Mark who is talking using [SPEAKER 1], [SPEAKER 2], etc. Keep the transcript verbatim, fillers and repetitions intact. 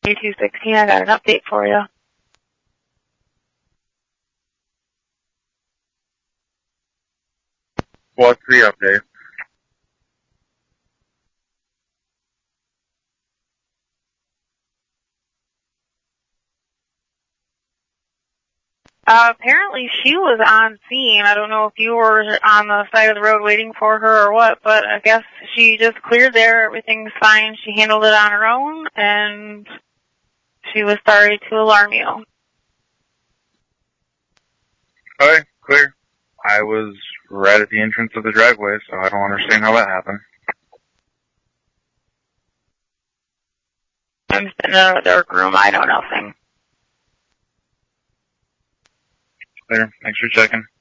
[SPEAKER 1] two sixteen, I got an update for you.
[SPEAKER 2] What's the update?
[SPEAKER 1] Uh, apparently she was on scene. I don't know if you were on the side of the road waiting for her or what, but I guess she just cleared there. Everything's fine. She handled it on her own, and she was sorry to alarm you.
[SPEAKER 2] Okay, clear. I was right at the entrance of the driveway, so I don't understand how that happened.
[SPEAKER 1] I'm sitting in a dark room. I know nothing.
[SPEAKER 2] Clear. Thanks for checking.